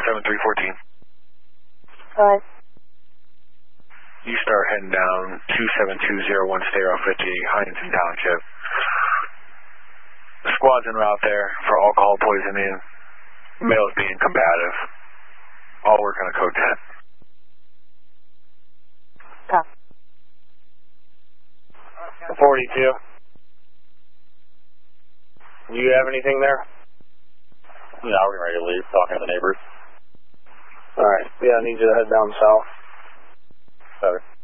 7314. Alright. You start heading down 27201 State Route 50, Huntington Township. The squad's en route there for alcohol poisoning. Males being combative. All working on code 10. Copy. 42. You have anything there? No, we're ready to leave, talking to the neighbors. Alright, yeah, I need you to head down south. Better.